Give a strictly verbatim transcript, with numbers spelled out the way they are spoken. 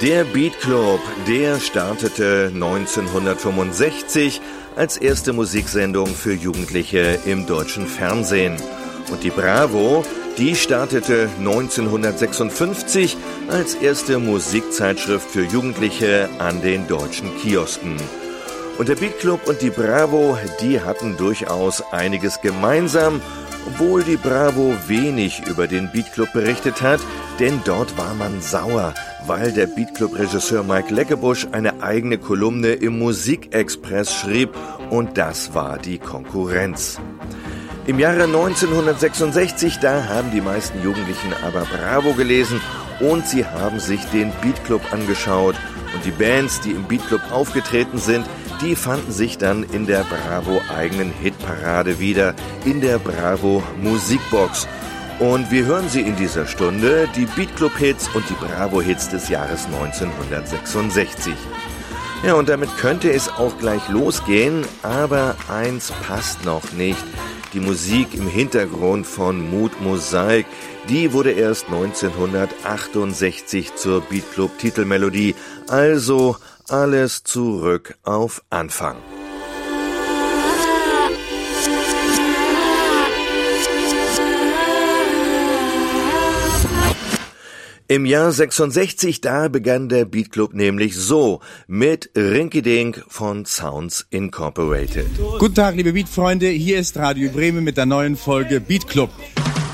Der Beat Club, der startete neunzehnhundertfünfundsechzig als erste Musiksendung für Jugendliche im deutschen Fernsehen. Und die Bravo, die startete neunzehnhundertsechsundfünfzig als erste Musikzeitschrift für Jugendliche an den deutschen Kiosken. Und der Beat Club und die Bravo, die hatten durchaus einiges gemeinsam, obwohl die Bravo wenig über den Beat Club berichtet hat, denn dort war man sauer, weil der Beat Club-Regisseur Mike Leckebusch eine eigene Kolumne im Musikexpress schrieb und das war die Konkurrenz. Im Jahre neunzehnhundertsechsundsechzig, da haben die meisten Jugendlichen aber Bravo gelesen und sie haben sich den Beat Club angeschaut. Und die Bands, die im Beat Club aufgetreten sind, die fanden sich dann in der Bravo eigenen Hitparade wieder, in der Bravo Musikbox. Und wir hören sie in dieser Stunde, die Beat Club Hits und die Bravo Hits des Jahres neunzehnhundertsechsundsechzig. Ja, und damit könnte es auch gleich losgehen, aber eins passt noch nicht. Die Musik im Hintergrund von Mood Mosaik, die wurde erst neunzehnhundertachtundsechzig zur Beat Club Titelmelodie. Also alles zurück auf Anfang. Im Jahr sechsundsechzig, da begann der Beat Club nämlich so, mit Rinky Dink von Sounds Incorporated. Guten Tag, liebe Beat-Freunde, hier ist Radio Bremen mit der neuen Folge Beat Club.